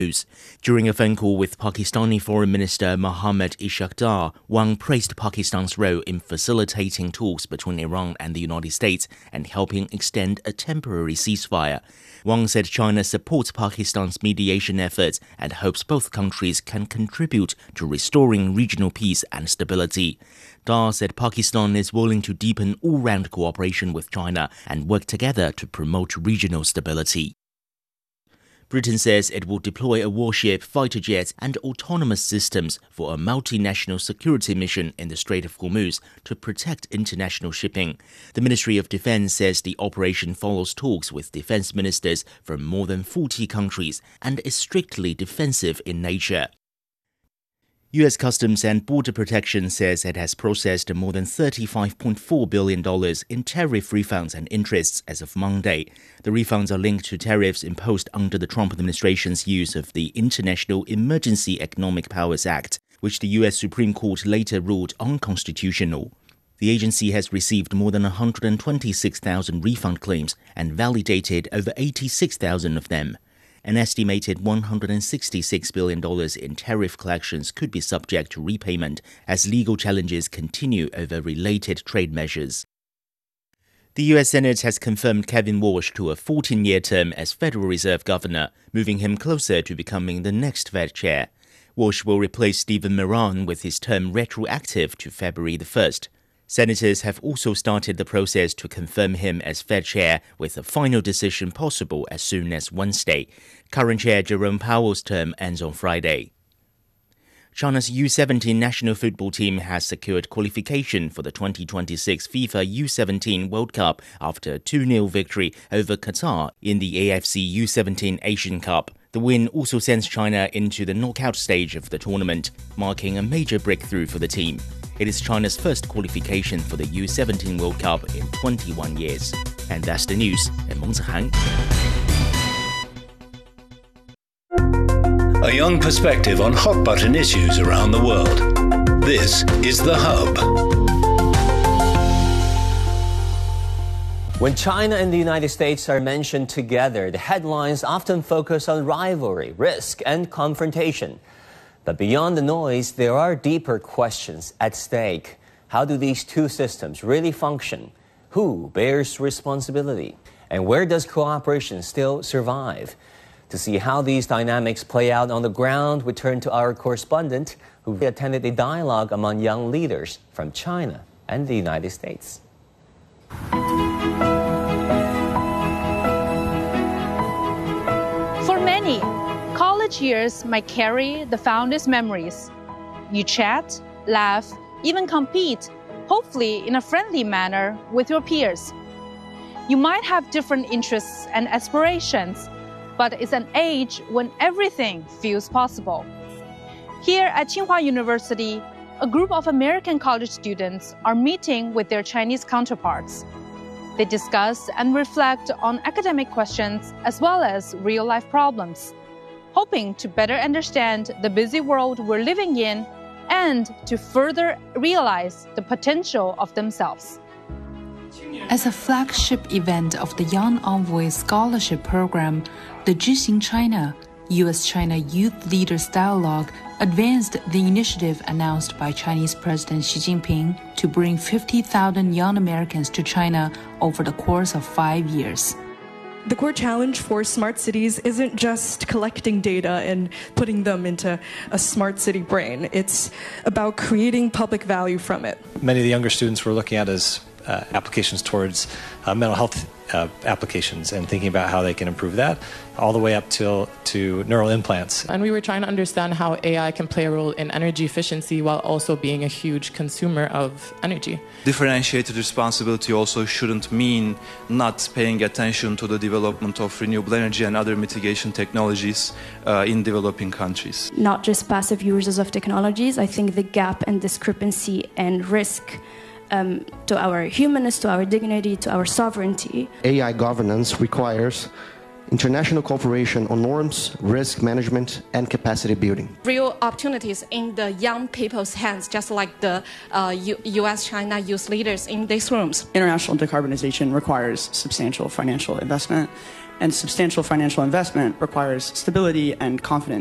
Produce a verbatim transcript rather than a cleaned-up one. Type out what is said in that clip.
During a phone call with Pakistani Foreign Minister Mohammad Ishaq Dar, Wang praised Pakistan's role in facilitating talks between Iran and the United States and helping extend a temporary ceasefire. Wang said China supports Pakistan's mediation efforts and hopes both countries can contribute to restoring regional peace and stability. Dar said Pakistan is willing to deepen all-round cooperation with China and work together to promote regional stability. Britain says it will deploy a warship, fighter jets and autonomous systems for a multinational security mission in the Strait of Hormuz to protect international shipping. The Ministry of Defense says the operation follows talks with defense ministers from more than forty countries and is strictly defensive in nature. U S Customs and Border Protection says it has processed more than thirty-five point four billion dollars in tariff refunds and interests as of Monday. The refunds are linked to tariffs imposed under the Trump administration's use of the International Emergency Economic Powers Act, which the U S Supreme Court later ruled unconstitutional. The agency has received more than one hundred twenty-six thousand refund claims and validated over eighty-six thousand of them. An estimated one hundred sixty-six billion dollars in tariff collections could be subject to repayment as legal challenges continue over related trade measures. The U S Senate has confirmed Kevin Walsh to a fourteen-year term as Federal Reserve Governor, moving him closer to becoming the next Fed chair. Walsh will replace Stephen Moran with his term retroactive to February the first. Senators have also started the process to confirm him as Fed chair, with a final decision possible as soon as Wednesday. Current chair Jerome Powell's term ends on Friday. China's U seventeen national football team has secured qualification for the twenty twenty-six FIFA U seventeen World Cup after a two nil victory over Qatar in the A F C U seventeen Asian Cup. The win also sends China into the knockout stage of the tournament, marking a major breakthrough for the team. It is China's first qualification for the U seventeen World Cup in twenty-one years. And that's the news. I'm Meng Zihang. A young perspective on hot-button issues around the world. This is The Hub. When China and the United States are mentioned together, the headlines often focus on rivalry, risk, and confrontation. But beyond the noise, there are deeper questions at stake. How do these two systems really function? Who bears responsibility? And where does cooperation still survive? To see how these dynamics play out on the ground, we turn to our correspondent who attended a dialogue among young leaders from China and the United States. For many, college years might carry the fondest memories. You chat, laugh, even compete, hopefully in a friendly manner with your peers. You might have different interests and aspirations, but it's an age when everything feels possible. Here at Tsinghua University, a group of American college students are meeting with their Chinese counterparts. They discuss and reflect on academic questions as well as real-life problems, hoping to better understand the busy world we're living in and to further realize the potential of themselves. As a flagship event of the Young Envoy Scholarship Program, the Zhixing China, U S-China Youth Leaders Dialogue advanced the initiative announced by Chinese President Xi Jinping to bring fifty thousand young Americans to China over the course of five years. The core challenge for smart cities isn't just collecting data and putting them into a smart city brain. It's about creating public value from it. Many of the younger students we're looking at as uh, applications towards uh, mental health uh, applications and thinking about how they can improve that, all the way up till to neural implants. And we were trying to understand how A I can play a role in energy efficiency while also being a huge consumer of energy. Differentiated responsibility also shouldn't mean not paying attention to the development of renewable energy and other mitigation technologies uh, in developing countries. Not just passive users of technologies. I think the gap and discrepancy and risk Um, to our humanness, to our dignity, to our sovereignty. A I governance requires international cooperation on norms, risk management, and capacity building. Real opportunities in the young people's hands, just like the uh, U S-China youth leaders in these rooms. International decarbonization requires substantial financial investment, and substantial financial investment requires stability and confidence.